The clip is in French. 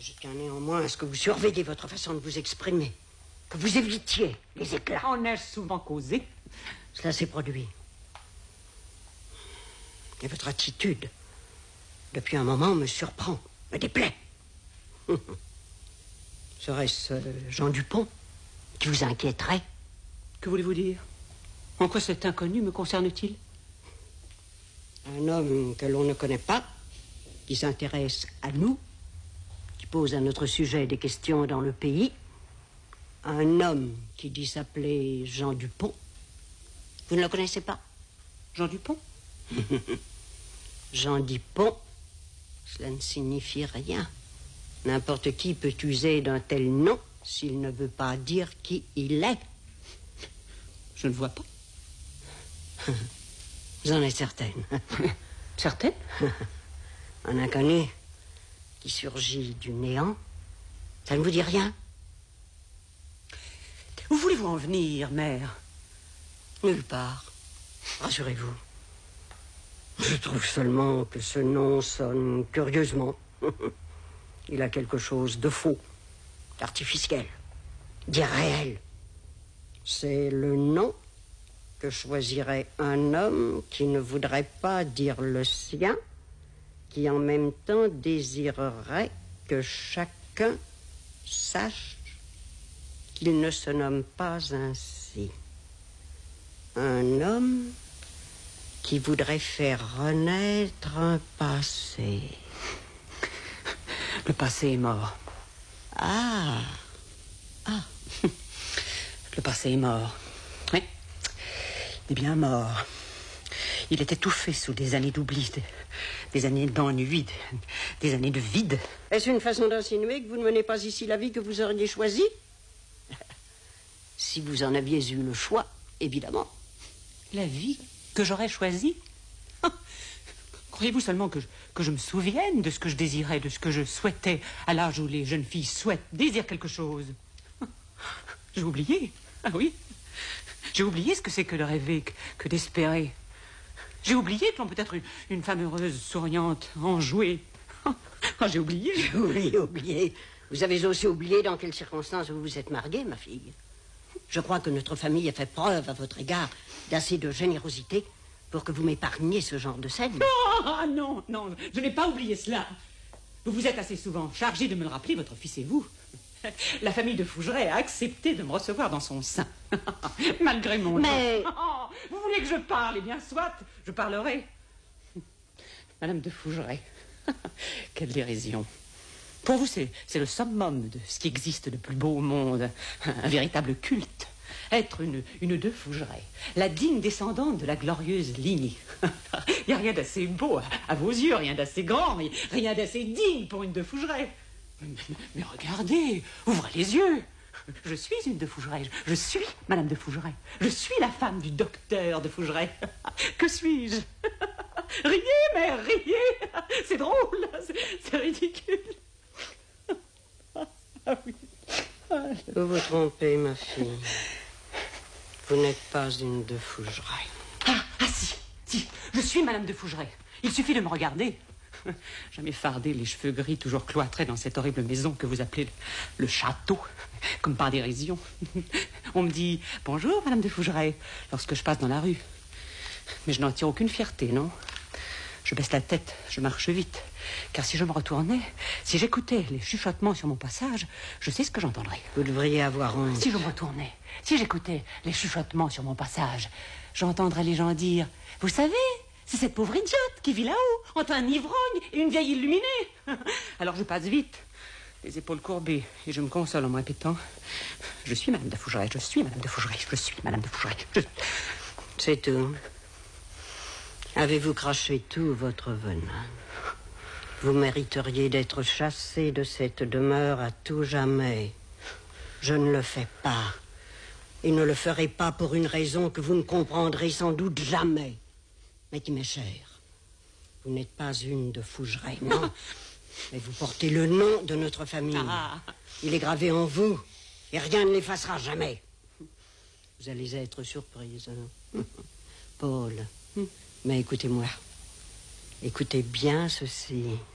Je tiens néanmoins à ce que vous surveilliez votre façon de vous exprimer. Que vous évitiez les éclats. On a souvent causé. Cela s'est produit. Et votre attitude, depuis un moment, me surprend, me déplaît. Serait-ce Jean Dupont qui vous inquiéterait? Que voulez-vous dire? En quoi cet inconnu me concerne-t-il? Un homme que l'on ne connaît pas, qui s'intéresse à nous, qui pose à notre sujet des questions dans le pays. Un homme qui dit s'appeler Jean Dupont. Vous ne le connaissez pas? Jean Dupont? Jean Dupont, cela ne signifie rien. N'importe qui peut user d'un tel nom s'il ne veut pas dire qui il est. Je ne vois pas. Vous en êtes certaine. Certaine? Un inconnu qui surgit du néant, ça ne vous dit rien? Où voulez-vous en venir, mère? Nulle part. Rassurez-vous. Je trouve seulement que ce nom sonne curieusement. Il a quelque chose de faux, d'artificiel, d'irréel. C'est le nom que choisirait un homme qui ne voudrait pas dire le sien, qui en même temps désirerait que chacun sache qu'il ne se nomme pas ainsi. Un homme qui voudrait faire renaître un passé. Le passé est mort. Ah. Le passé est mort. Oui. Il est bien mort. Il est étouffé sous des années d'oubli, des années d'ennui, des années de vide. Est-ce une façon d'insinuer que vous ne menez pas ici la vie que vous auriez choisie? Si vous en aviez eu le choix, évidemment. La vie que j'aurais choisie? Croyez-vous seulement que je me souvienne de ce que je désirais, de ce que je souhaitais à l'âge où les jeunes filles désirent quelque chose? J'ai oublié. Ah oui. J'ai oublié ce que c'est que de rêver, que d'espérer. J'ai oublié que l'on peut être une femme heureuse, souriante, enjouée. J'ai oublié. Oui, oublié. Vous avez aussi oublié dans quelles circonstances vous vous êtes mariée, ma fille. Je crois que notre famille a fait preuve à votre égard d'assez de générosité pour que vous m'épargniez ce genre de scène. Ah non, je n'ai pas oublié cela. Vous vous êtes assez souvent chargé de me le rappeler, votre fils et vous. La famille de Fougeray a accepté de me recevoir dans son sein. Malgré mon... Mais... vous voulez que je parle? Eh bien, soit, je parlerai. Madame de Fougeray. Quelle dérision. Pour vous, c'est le summum de ce qui existe de plus beau au monde. Un véritable culte. Être une de Fougeray, la digne descendante de la glorieuse lignée. Il n'y a rien d'assez beau à vos yeux, rien d'assez grand, rien d'assez digne pour une de Fougeray. Mais regardez, ouvrez les yeux. Je suis une de Fougeray. Je suis Madame de Fougeray. Je suis la femme du docteur de Fougeray. Que suis-je? Riez, mère, riez. C'est drôle, c'est ridicule. Ah oui. Vous vous trompez, ma fille. Vous n'êtes pas une de Fougeray. Ah, si, je suis Madame de Fougeray. Il suffit de me regarder. Jamais fardé, les cheveux gris, toujours cloîtrés dans cette horrible maison que vous appelez le château, comme par dérision. On me dit « Bonjour, Madame de Fougeray » lorsque je passe dans la rue. Mais je n'en tire aucune fierté, non? Je baisse la tête, je marche vite. Car si je me retournais, si j'écoutais les chuchotements sur mon passage, je sais ce que j'entendrais. Vous devriez avoir honte. Si je me retournais, si j'écoutais les chuchotements sur mon passage, j'entendrais les gens dire « Vous savez, c'est cette pauvre idiote qui vit là-haut, entre un ivrogne et une vieille illuminée. » Alors je passe vite, les épaules courbées, et je me console en me répétant « Je suis Madame de Fougeray, je suis Madame de Fougeray, je suis Madame de Fougeray. » C'est tout. Avez-vous craché tout votre venin? Vous mériteriez d'être chassé de cette demeure à tout jamais. Je ne le fais pas. Et ne le ferai pas pour une raison que vous ne comprendrez sans doute jamais, mais qui m'est chère. Vous n'êtes pas une de Fougeray, non. Mais vous portez le nom de notre famille. Il est gravé en vous, et rien ne l'effacera jamais. Vous allez être surprise. Paul, mais écoutez-moi. Écoutez bien ceci.